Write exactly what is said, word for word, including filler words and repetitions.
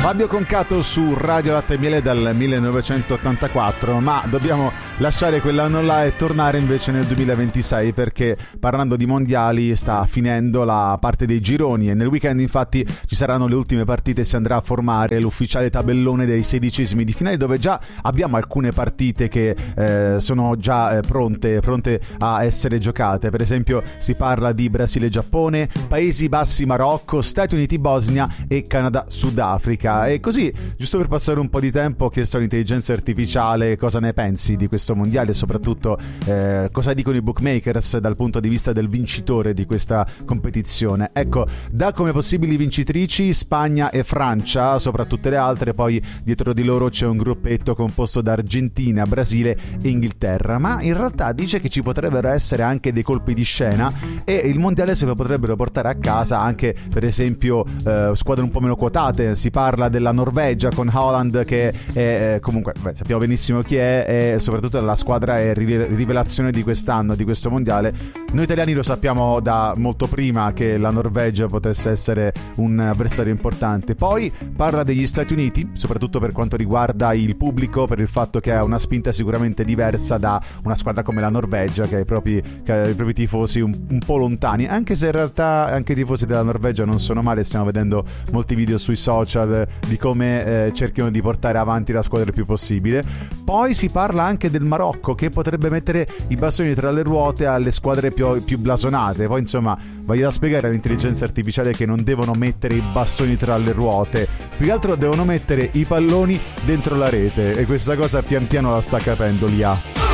Fabio Concato su Radio Latte e Miele dal millenovecentottantaquattro, ma dobbiamo lasciare quell'anno là e tornare invece nel duemilaventisei, perché parlando di mondiali sta finendo la parte dei gironi e nel weekend infatti ci saranno le ultime partite e si andrà a formare l'ufficiale tabellone dei sedicesimi di finale, dove già abbiamo alcune partite che eh, sono già eh, pronte, pronte a essere giocate. Per esempio si parla di Brasile-Giappone, Paesi Bassi-Marocco, Stati Uniti-Bosnia e Canada-Sudafrica. E così, giusto per passare un po' di tempo, ho chiesto all'intelligenza artificiale cosa ne pensi di questo mondiale e soprattutto eh, cosa dicono i bookmakers dal punto di vista del vincitore di questa competizione. Ecco, da come possibili vincitrici Spagna e Francia, sopra tutte le altre, poi dietro di loro c'è un gruppetto composto da Argentina, Brasile e Inghilterra, ma in realtà dice che ci potrebbero essere anche dei colpi di scena e il mondiale se lo potrebbero portare a casa anche, per esempio, eh, squadre un po' meno quotate. Si parla della Norvegia con Haaland, che è eh, comunque beh, sappiamo benissimo chi è, e soprattutto la squadra è rivelazione di quest'anno, di questo mondiale. Noi italiani lo sappiamo da molto prima che la Norvegia potesse essere un avversario importante. Poi parla degli Stati Uniti, soprattutto per quanto riguarda il pubblico, per il fatto che ha una spinta sicuramente diversa da una squadra come la Norvegia, che ha i propri, che ha i propri tifosi un, un po' lontani, anche se in realtà anche i tifosi della Norvegia non sono male. Stiamo vedendo molti video sui social di come eh, cercano di portare avanti la squadra il più possibile. Poi si parla anche del Marocco, che potrebbe mettere i bastoni tra le ruote alle squadre più, più blasonate. Poi insomma vai da spiegare all'intelligenza artificiale che non devono mettere i bastoni tra le ruote, più che altro devono mettere i palloni dentro la rete, e questa cosa pian piano la sta capendo l'I A.